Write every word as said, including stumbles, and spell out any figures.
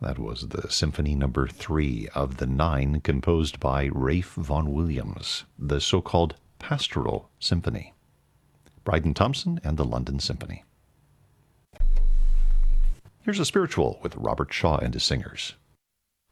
That was the Symphony Number Three of the nine composed by Ralph Vaughan Williams, the so-called Pastoral Symphony. Bryden Thompson and the London Symphony. Here's a spiritual with Robert Shaw and his singers.